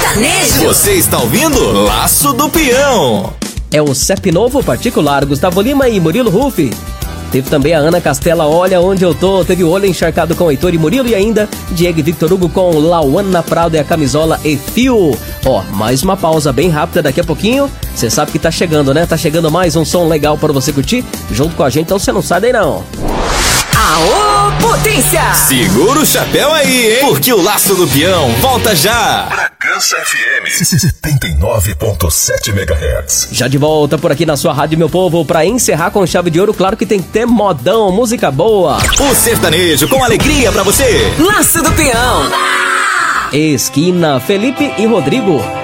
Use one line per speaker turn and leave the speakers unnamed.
sertanejo.
Você está ouvindo Laço do Peão.
É o CEP novo particular, Gustavo Lima e Murilo Rufi. Teve também a Ana Castela, Olha Onde Eu Tô. Teve o Olho Encharcado com Heitor e Murilo. E ainda Diego e Victor Hugo com Lauana Prado e a Camisola e Fio. Ó, mais uma pausa bem rápida daqui a pouquinho. Você sabe que tá chegando, né? Tá chegando mais um som legal para você curtir junto com a gente, então você não sai daí não.
Aô, potência!
Segura o chapéu aí, hein? Porque o Laço do Peão volta já.
Bragança FM 79.7 MHz.
Já de volta por aqui na sua rádio, meu povo, pra encerrar com chave de ouro, claro que tem que ter modão, música boa.
O sertanejo com alegria pra você.
Laço do Peão.
Esquina, Felipe e Rodrigo.